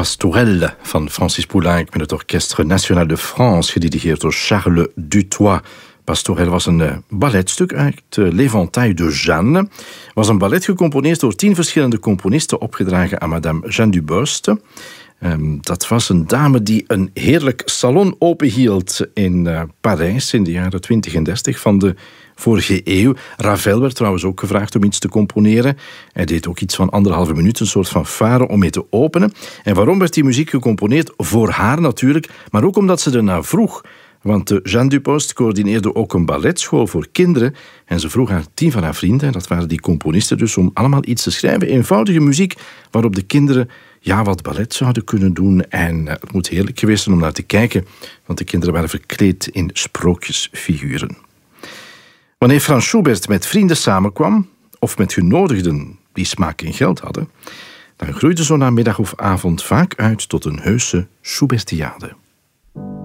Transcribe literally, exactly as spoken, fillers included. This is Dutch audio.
Pastourelle van Francis Poulenc met het Orchestre National de France, gedirigeerd door Charles Dutoit. Pastourelle was een uh, balletstuk uit uh, L'Éventail de Jeanne. Was een ballet gecomponeerd door tien verschillende componisten, opgedragen aan madame Jeanne Dubost. Um, dat was een dame die een heerlijk salon openhield in uh, Parijs in de jaren twintig en dertig van de vorige eeuw. Ravel werd trouwens ook gevraagd om iets te componeren. Hij deed ook iets van anderhalve minuut, een soort van fanfare om mee te openen. En waarom werd die muziek gecomponeerd? Voor haar natuurlijk, maar ook omdat ze ernaar vroeg. Want Jeanne Dubost coördineerde ook een balletschool voor kinderen. En ze vroeg aan tien van haar vrienden, en dat waren die componisten dus, om allemaal iets te schrijven. Eenvoudige muziek waarop de kinderen ja, wat ballet zouden kunnen doen. En uh, het moet heerlijk geweest zijn om naar te kijken, want de kinderen waren verkleed in sprookjesfiguren. Wanneer Franz Schubert met vrienden samenkwam, of met genodigden die smaak en geld hadden, dan groeide zo'n namiddag of avond vaak uit tot een heuse Schubertiade.